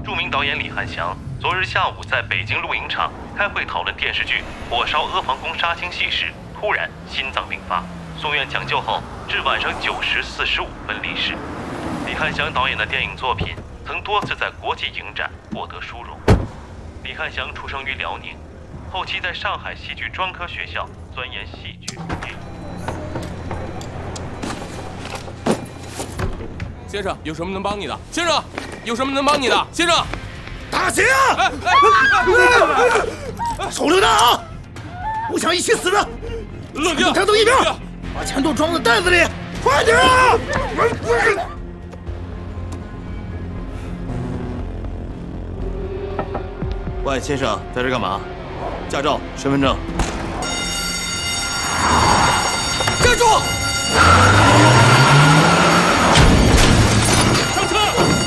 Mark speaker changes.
Speaker 1: 著名导演李翰祥昨日下午在北京录影厂开会讨论电视剧《火烧阿房宫杀青戏》时，突然心脏病发，送院抢救后至晚上9时45分离世。李翰祥导演的电影作品曾多次在国际影展获得殊荣。李翰祥出生于辽宁，后期在上海戏剧专科学校钻研戏剧。
Speaker 2: 先生，有什么能帮你的？先生，有什么能帮你的？先生，
Speaker 3: 打谁啊？臭流氓！不想一起死的，
Speaker 2: 冷静，
Speaker 3: 抬到一边，把钱都装在袋子里，快点啊！
Speaker 4: 喂，先生，在这干嘛？驾照、身份证。